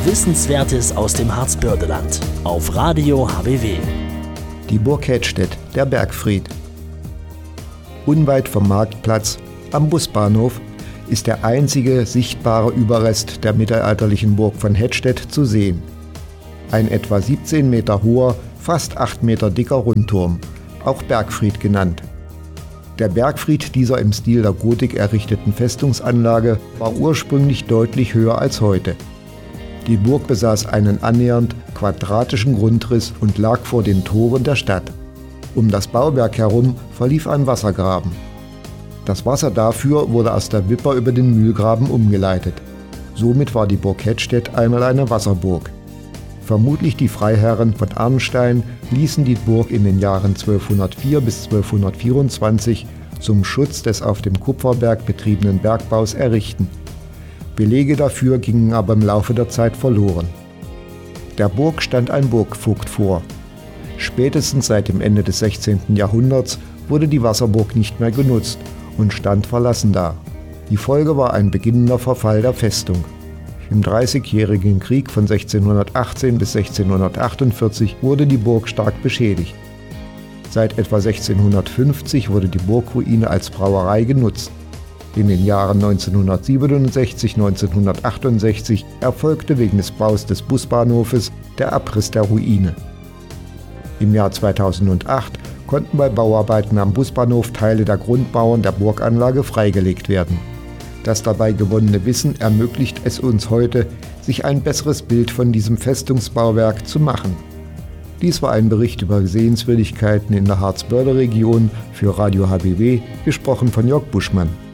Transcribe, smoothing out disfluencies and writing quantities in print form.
Wissenswertes aus dem Harzbördeland auf Radio HBW. Die Burg Hedstedt, der Bergfried. Unweit vom Marktplatz, am Busbahnhof, ist der einzige sichtbare Überrest der mittelalterlichen Burg von Hedstedt zu sehen. Ein etwa 17 Meter hoher, fast 8 Meter dicker Rundturm, auch Bergfried genannt. Der Bergfried dieser im Stil der Gotik errichteten Festungsanlage war ursprünglich deutlich höher als heute. Die Burg besaß einen annähernd quadratischen Grundriss und lag vor den Toren der Stadt. Um das Bauwerk herum verlief ein Wassergraben. Das Wasser dafür wurde aus der Wipper über den Mühlgraben umgeleitet. Somit war die Burg Hedstedt einmal eine Wasserburg. Vermutlich die Freiherren von Arnstein ließen die Burg in den Jahren 1204 bis 1224 zum Schutz des auf dem Kupferberg betriebenen Bergbaus errichten. Belege dafür gingen aber im Laufe der Zeit verloren. Der Burg stand ein Burgvogt vor. Spätestens seit dem Ende des 16. Jahrhunderts wurde die Wasserburg nicht mehr genutzt und stand verlassen da. Die Folge war ein beginnender Verfall der Festung. Im Dreißigjährigen Krieg von 1618 bis 1648 wurde die Burg stark beschädigt. Seit etwa 1650 wurde die Burgruine als Brauerei genutzt. In den Jahren 1967, 1968 erfolgte wegen des Baus des Busbahnhofes der Abriss der Ruine. Im Jahr 2008 konnten bei Bauarbeiten am Busbahnhof Teile der Grundmauern der Burganlage freigelegt werden. Das dabei gewonnene Wissen ermöglicht es uns heute, sich ein besseres Bild von diesem Festungsbauwerk zu machen. Dies war ein Bericht über Sehenswürdigkeiten in der Harzbörde-Region für Radio HBW, gesprochen von Jörg Buschmann.